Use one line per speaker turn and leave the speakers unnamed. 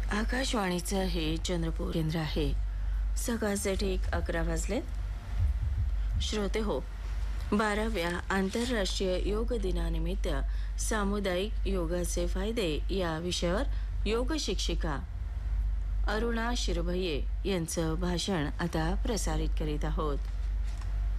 आकाशवाणीचं हे चंद्रपूर केंद्र आहे. सकाळचे ठीक 11 वाजलेत. श्रोते हो, 12व्या आंतरराष्ट्रीय योग दिनानिमित्त सामुदायिक योगाचे फायदे या विषयावर योग शिक्षिका अरुणा शिरभये यांचं भाषण आता प्रसारित करीत आहोत.